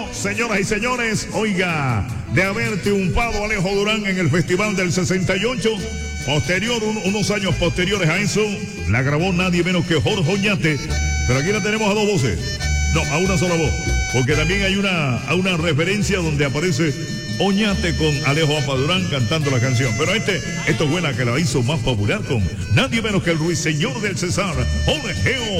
señoras y señores, oiga, de haber triunfado Alejo Durán en el Festival del 68, unos años posteriores a eso, la grabó nadie menos que Jorge Oñate, pero aquí la tenemos a dos voces, no, a una sola voz, porque también hay una referencia donde aparece Oñate con Alejo Durán cantando la canción, pero esto es buena, que la hizo más popular con nadie menos que el ruiseñor del Cesar, Jorge